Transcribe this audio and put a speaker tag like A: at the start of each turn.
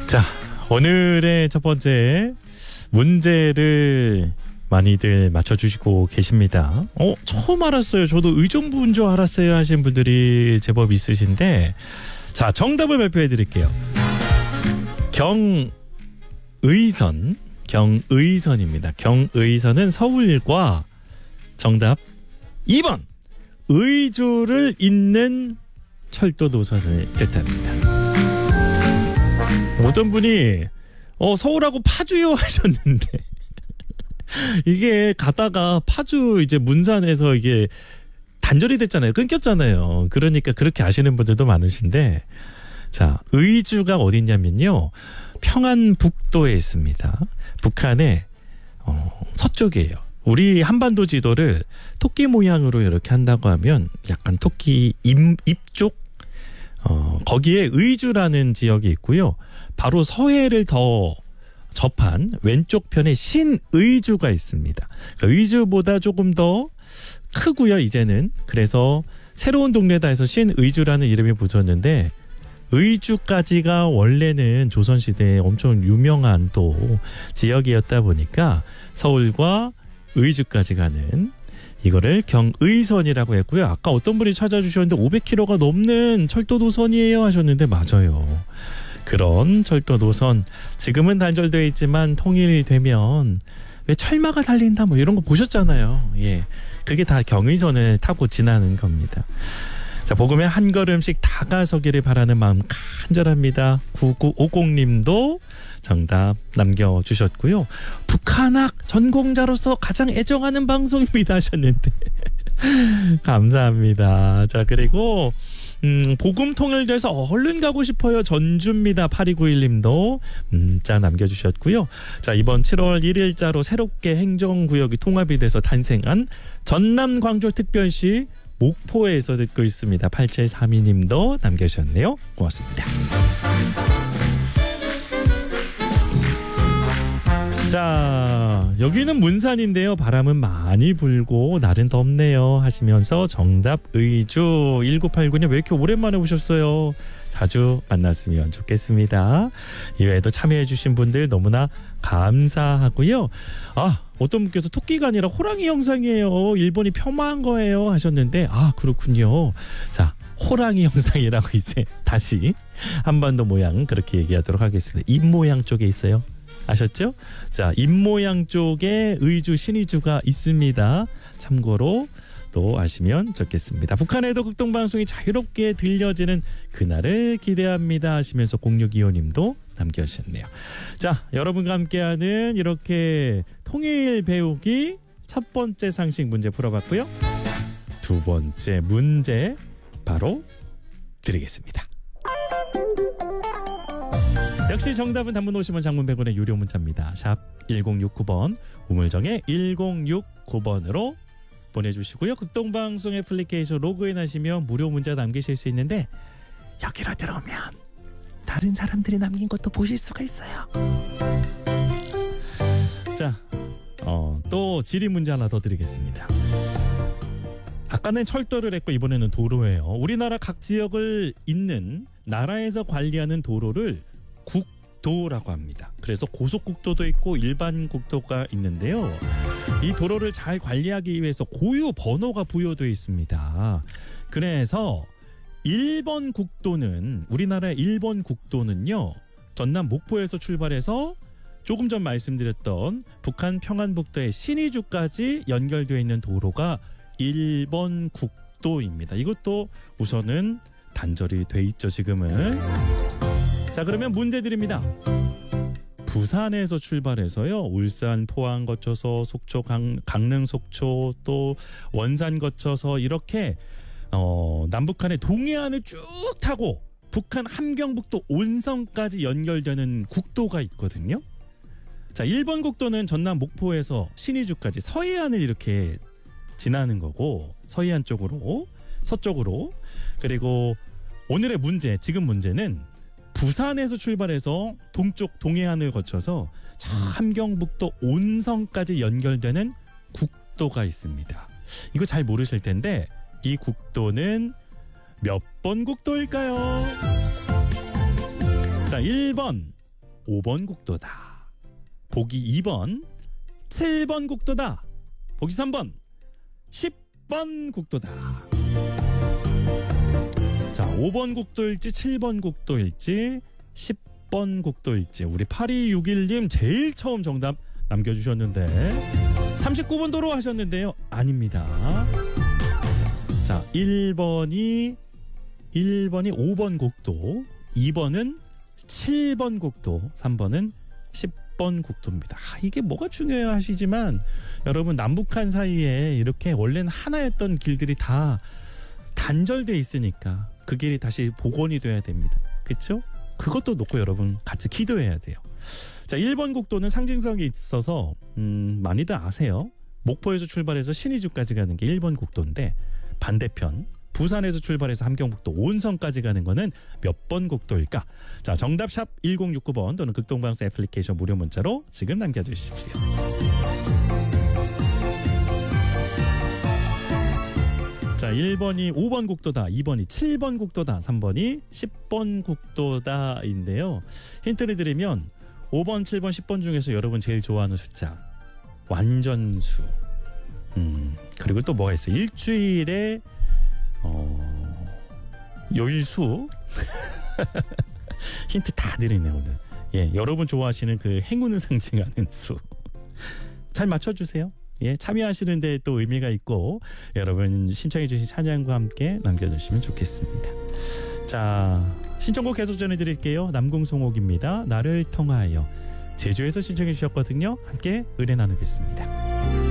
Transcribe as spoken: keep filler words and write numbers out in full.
A: 자, 오늘의 첫 번째 문제를 많이들 맞춰주시고 계십니다. 어, 처음 알았어요. 저도 의정부인 줄 알았어요 하신 분들이 제법 있으신데, 자, 정답을 발표해 드릴게요. 경의선, 경의선입니다. 경의선은 서울과 정답 이 번 의주를 잇는 철도 노선을 뜻합니다. 어떤 분이 어, 서울하고 파주요 하셨는데 이게 가다가 파주 이제 문산에서 이게 단절이 됐잖아요. 끊겼잖아요. 그러니까 그렇게 아시는 분들도 많으신데, 자, 의주가 어디냐면요, 평안북도에 있습니다. 북한의 어, 서쪽이에요. 우리 한반도 지도를 토끼 모양으로 이렇게 한다고 하면 약간 토끼 입, 입 쪽, 어, 거기에 의주라는 지역이 있고요. 바로 서해를 더 접한 왼쪽 편에 신의주가 있습니다. 그러니까 의주보다 조금 더 크고요, 이제는. 그래서 새로운 동네다 해서 신의주라는 이름이 붙었는데, 의주까지가 원래는 조선시대에 엄청 유명한 또 지역이었다 보니까 서울과 의주까지 가는 이거를 경의선이라고 했고요. 아까 어떤 분이 찾아주셨는데 오백 킬로미터가 넘는 철도 노선이에요 하셨는데, 맞아요. 그런 철도 노선, 지금은 단절되어 있지만 통일이 되면 왜 철마가 달린다 뭐 이런 거 보셨잖아요. 예, 그게 다 경의선을 타고 지나는 겁니다. 자, 복음에 한 걸음씩 다가서기를 바라는 마음 간절합니다. 구구오공님도 정답 남겨주셨고요. 북한학 전공자로서 가장 애정하는 방송입니다 하셨는데 감사합니다. 자, 그리고 음, 복음 통일돼서 얼른 가고 싶어요. 전주입니다. 팔이구일님도 문자 남겨주셨고요. 자, 이번 칠월 일일자로 새롭게 행정구역이 통합이 돼서 탄생한 전남 광주 특별시 목포에서 듣고 있습니다. 팔칠삼이님도 남겨주셨네요. 고맙습니다. 자, 여기는 문산인데요. 바람은 많이 불고 날은 덥네요 하시면서 정답 의주. 일구팔구님 왜 이렇게 오랜만에 오셨어요? 자주 만났으면 좋겠습니다. 이외에도 참여해주신 분들 너무나 감사하고요. 아, 어떤 분께서 토끼가 아니라 호랑이 형상이에요. 일본이 폄하한 거예요 하셨는데, 아, 그렇군요. 자, 호랑이 형상이라고 이제 다시 한반도 모양 그렇게 얘기하도록 하겠습니다. 입 모양 쪽에 있어요. 아셨죠? 자, 입모양 쪽에 의주, 신의주가 있습니다. 참고로 또 아시면 좋겠습니다. 북한에도 극동방송이 자유롭게 들려지는 그날을 기대합니다 하시면서 공육이오님도 남겨주셨네요. 자, 여러분과 함께하는 이렇게 통일 배우기 첫 번째 상식 문제 풀어봤고요. 두 번째 문제 바로 드리겠습니다. 역시 정답은 단문 오십 원, 장문 백 원의 유료 문자입니다. 샵 일공육구 번, 우물정에 일공육구 번으로 보내주시고요. 극동방송 애플리케이션 로그인 하시면 무료 문자 남기실 수 있는데, 여기로 들어오면 다른 사람들이 남긴 것도 보실 수가 있어요. 자, 어, 또 지리 문제 하나 더 드리겠습니다. 아까는 철도를 했고 이번에는 도로예요. 우리나라 각 지역을 잇는 나라에서 관리하는 도로를 국도라고 합니다. 그래서 고속국도도 있고 일반 국도가 있는데요. 이 도로를 잘 관리하기 위해서 고유 번호가 부여되어 있습니다. 그래서 일 번 국도는, 우리나라의 일 번 국도는요, 전남 목포에서 출발해서 조금 전 말씀드렸던 북한 평안북도의 신의주까지 연결되어 있는 도로가 일 번 국도입니다. 이것도 우선은 단절이 돼 있죠, 지금은. 자, 그러면 문제 드립니다. 부산에서 출발해서요, 울산, 포항 거쳐서 속초, 강, 강릉, 속초, 또 원산 거쳐서 이렇게 어, 남북한의 동해안을 쭉 타고 북한 함경북도 온성까지 연결되는 국도가 있거든요. 자, 일 번 국도는 전남 목포에서 신의주까지 서해안을 이렇게 지나는 거고, 서해안 쪽으로, 서쪽으로. 그리고 오늘의 문제, 지금 문제는 부산에서 출발해서 동쪽 동해안을 거쳐서 함경북도 온성까지 연결되는 국도가 있습니다. 이거 잘 모르실 텐데, 이 국도는 몇 번 국도일까요? 자, 일 번 오 번 국도다. 보기 이 번 칠 번 국도다. 보기 삼 번 십 번 국도다. 자, 오 번 국도일지 칠 번 국도일지 십 번 국도일지 우리 팔이육일 님 제일 처음 정답 남겨주셨는데 삼십구 번 도로 하셨는데요. 아닙니다. 자, 일 번이 일 번이 오 번 국도, 이 번은 칠 번 국도, 삼 번은 십 번 국도입니다. 아, 이게 뭐가 중요해 하시지만 여러분 남북한 사이에 이렇게 원래는 하나였던 길들이 다 단절돼 있으니까 그 길이 다시 복원이 돼야 됩니다. 그렇죠? 그것도 놓고 여러분 같이 기도해야 돼요. 자, 일 번 국도는 상징성이 있어서 음, 많이들 아세요. 목포에서 출발해서 신의주까지 가는 게 일 번 국도인데 반대편 부산에서 출발해서 함경북도 온성까지 가는 거는 몇 번 국도일까? 자, 정답 샵 일공육구 번 또는 극동방송 애플리케이션 무료 문자로 지금 남겨주십시오. 자, 일 번이 오 번 국도다, 이 번이 칠 번 국도다, 삼 번이 십 번 국도다인데요. 힌트를 드리면 오 번, 칠 번, 십 번 중에서 여러분 제일 좋아하는 숫자 완전수. 음, 그리고 또 뭐가 있어요? 일주일에 어, 요일수. 힌트 다 드리네 오늘. 예, 여러분 좋아하시는 그 행운을 상징하는 수. 잘 맞춰주세요. 예, 참여하시는데 또 의미가 있고 여러분 신청해주신 찬양과 함께 남겨주시면 좋겠습니다. 자, 신청곡 계속 전해드릴게요. 남궁송옥입니다. 나를 통하여. 제주에서 신청해 주셨거든요. 함께 은혜 나누겠습니다.